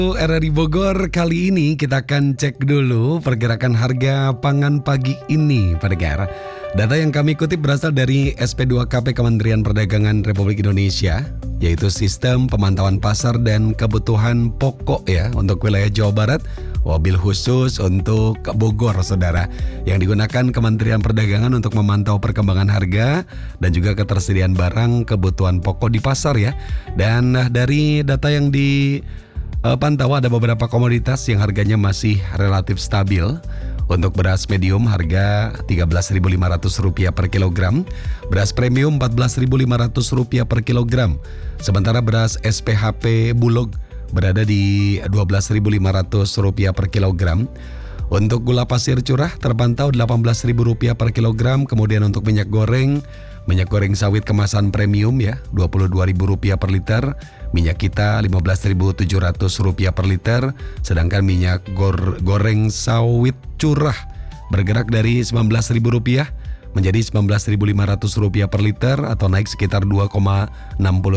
RRI Bogor, kali ini kita akan cek dulu pergerakan harga pangan pagi ini, pendengar. Data yang kami kutip berasal dari SP2KP Kementerian Perdagangan Republik Indonesia, yaitu Sistem Pemantauan Pasar dan Kebutuhan Pokok ya untuk wilayah Jawa Barat, wabil khusus untuk Bogor, saudara, yang digunakan Kementerian Perdagangan untuk memantau perkembangan harga dan juga ketersediaan barang kebutuhan pokok di pasar ya. Dan dari data yang pantau ada beberapa komoditas yang harganya masih relatif stabil. Untuk beras medium harga Rp13.500 per kilogram, beras premium Rp14.500 per kilogram. Sementara beras SPHP Bulog berada di Rp12.500 per kilogram. Untuk gula pasir curah terpantau Rp18.000 per kilogram. Kemudian untuk minyak goreng sawit kemasan premium ya Rp22.000 per liter. Minyak kita Rp15.700 per liter. Sedangkan minyak goreng sawit curah bergerak dari Rp19.000 menjadi Rp19.500 per liter atau naik sekitar 2,63%.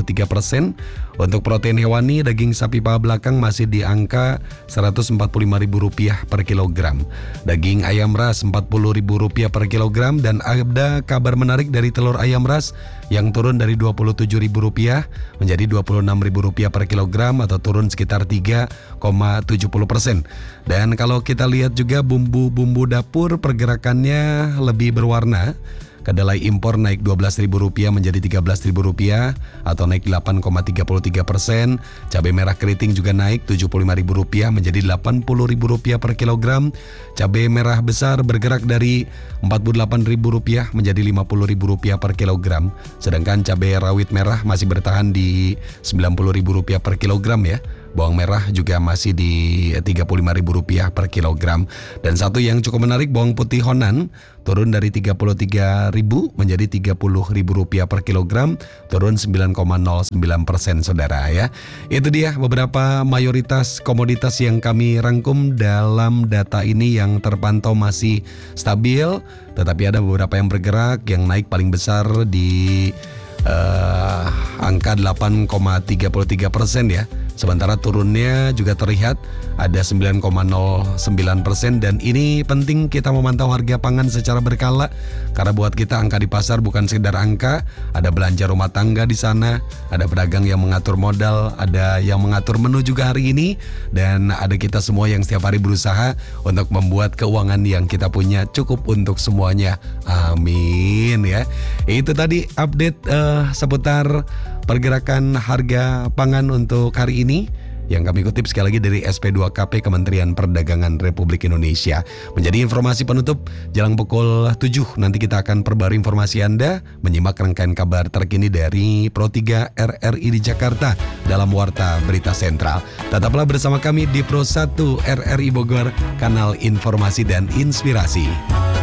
Untuk protein hewani, daging sapi paha belakang masih di angka Rp145.000 per kilogram. Daging ayam ras Rp40.000 per kilogram. Dan ada kabar menarik dari telur ayam ras yang turun dari Rp27.000 menjadi Rp26.000 per kilogram atau turun sekitar 3,70%. Dan kalau kita lihat juga bumbu-bumbu dapur pergerakannya lebih berwarna. Kedelai impor naik Rp12.000 menjadi Rp13.000 atau naik 8,33%. Cabai merah keriting juga naik Rp75.000 menjadi Rp80.000 per kilogram. Cabai merah besar bergerak dari Rp48.000 menjadi Rp50.000 per kilogram. Sedangkan cabai rawit merah masih bertahan di Rp90.000 per kilogram ya. Bawang merah juga masih di Rp35.000 per kilogram. Dan satu yang cukup menarik, bawang putih Honan turun dari Rp33.000 menjadi Rp30.000 per kilogram, turun 9,09%, saudara ya. Itu dia beberapa mayoritas komoditas yang kami rangkum dalam data ini yang terpantau masih stabil, tetapi ada beberapa yang bergerak, yang naik paling besar di angka 8,33% ya. Sementara turunnya juga terlihat ada 9,09%. Dan ini penting kita memantau harga pangan secara berkala, karena buat kita angka di pasar bukan sekedar angka. Ada belanja rumah tangga di sana, ada pedagang yang mengatur modal, ada yang mengatur menu juga hari ini, dan ada kita semua yang setiap hari berusaha untuk membuat keuangan yang kita punya cukup untuk semuanya. Amin ya. Itu tadi update seputar pergerakan harga pangan untuk hari ini yang kami kutip sekali lagi dari SP2KP Kementerian Perdagangan Republik Indonesia. Menjadi informasi penutup jelang pukul 7 nanti kita akan perbarui informasi Anda menyimak rangkaian kabar terkini dari Pro 3 RRI di Jakarta dalam Warta Berita Sentral. Tetaplah bersama kami di Pro 1 RRI Bogor, kanal informasi dan inspirasi.